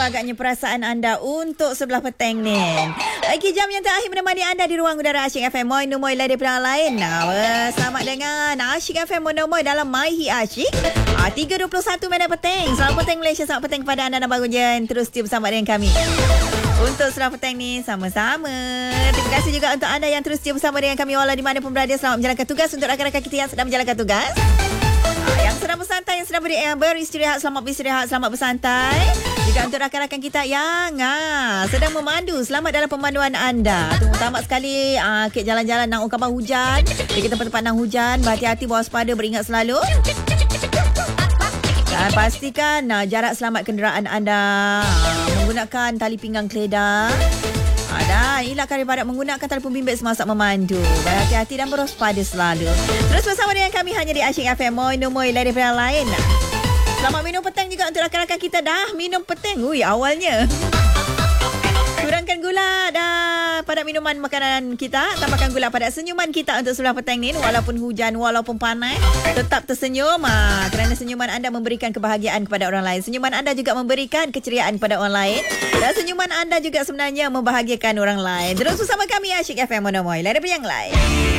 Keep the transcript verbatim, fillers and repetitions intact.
agaknya perasaan anda untuk sebelah petang ni. Okey, jam yang terakhir menemani anda di ruang udara Asyik F M. Moi Numoi Lady Pelang lain. Nah, selamat dengan Asyik F M Monomoi dalam Maihi Asyik. Ah, tiga dua puluh satu minit petang. Selamat petang Malaysia, selamat petang kepada anda dan Bangun Jen. Terus setia bersama dengan kami. Untuk sebelah petang ni sama-sama. Terima kasih juga untuk anda yang terus setia bersama dengan kami walau di mana pun berada. Selamat menjalankan tugas untuk rakan-rakan kita yang sedang menjalankan tugas. Yang sedang bersantai, yang sedang ber- beristirahat, selamat beristirahat, selamat bersantai. Juga untuk rakan-rakan kita yang ah, sedang memandu, selamat dalam pemanduan anda. Terutama sekali ah, kek jalan-jalan nak kabar hujan, di tempat-tempat nak hujan, berhati-hati, waspada, beringat selalu. Dan pastikan ah, jarak selamat kenderaan anda, ah, menggunakan tali pinggang keledar. Dan elakkan daripada menggunakan telefon bimbit semasa memandu. Berhati-hati dan berwaspada selalu. Terus bersama dengan kami hanya di Asyik F M. Moi Numoi Lady Pelang lain. Selamat minum petang juga untuk rakan-rakan kita dah minum petang. Ui, awalnya. Kurangkan gula dah pada minuman makanan kita. Tambahkan gula pada senyuman kita untuk sebelah petang ni. Walaupun hujan, walaupun panas, tetap tersenyum. Ha, kerana senyuman anda memberikan kebahagiaan kepada orang lain. Senyuman anda juga memberikan keceriaan kepada orang lain. Dan senyuman anda juga sebenarnya membahagiakan orang lain. Terus bersama kami Asyik F M Monomoi. Lada yang lain.